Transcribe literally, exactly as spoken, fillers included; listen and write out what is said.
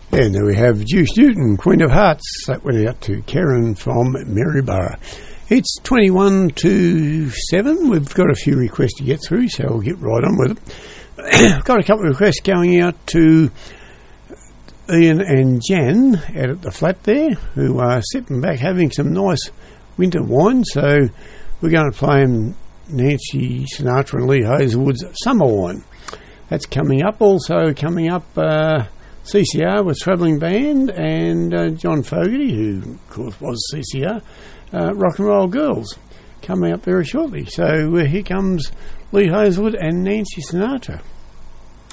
And then we have Juice Newton, Queen of Hearts. That went out to Karen from Maryborough. It's twenty-one to seven. We've got a few requests to get through, so we'll get right on with it. I've got a couple of requests going out to Ian and Jan out at the flat there, who are sitting back having some nice winter wine. So we're going to play them Nancy Sinatra and Lee Hazelwood's Summer Wine. That's coming up. Also coming up, uh, C C R with Travelling Band, and uh, John Fogarty, who of course was C C R, uh, Rock and Roll Girls, coming up very shortly. So uh, here comes Lee Hazelwood and Nancy Sinatra.